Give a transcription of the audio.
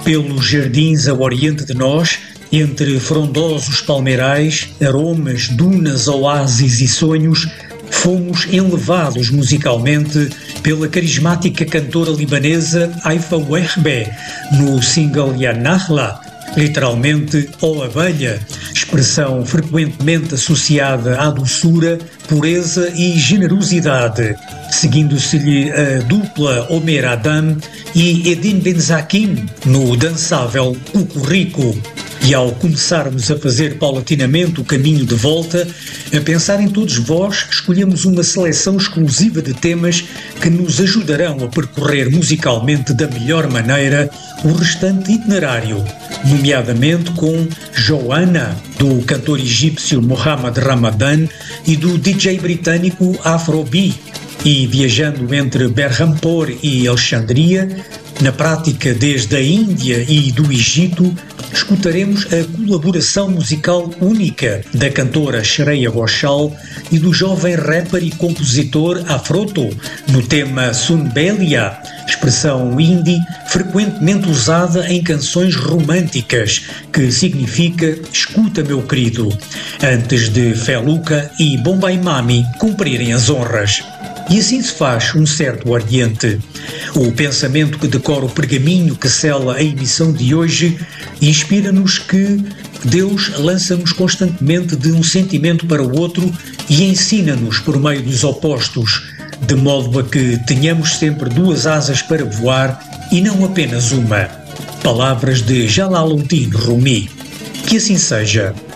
Pelos jardins a oriente de nós, entre frondosos palmeirais, aromas, dunas, oásis e sonhos, fomos enlevados musicalmente pela carismática cantora libanesa Haifa Wehbe no single Ya Nahla, literalmente "ó abelha", expressão frequentemente associada à doçura, pureza e generosidade, seguindo-se-lhe a dupla Omer Adam e Edin Benzakin no dançável Cucurrico. E ao começarmos a fazer paulatinamente o caminho de volta, a pensar em todos vós, escolhemos uma seleção exclusiva de temas que nos ajudarão a percorrer musicalmente da melhor maneira o restante itinerário, nomeadamente com Joanna, do cantor egípcio Mohamed Ramadan e do DJ britânico Afrobi, e viajando entre Berhampur e Alexandria, na prática desde a Índia e do Egito, escutaremos a colaboração musical única da cantora Shreya Ghoshal e do jovem rapper e compositor Afroto no tema Sunbelia, expressão hindi frequentemente usada em canções românticas, que significa "escuta, meu querido", antes de Feluca e Bombay Mami cumprirem as honras. E assim se faz um certo Oriente. O pensamento que decora o pergaminho que sela a emissão de hoje inspira-nos que Deus lança-nos constantemente de um sentimento para o outro e ensina-nos por meio dos opostos, de modo a que tenhamos sempre duas asas para voar e não apenas uma. Palavras de Jalaluddin Rumi. Que assim seja.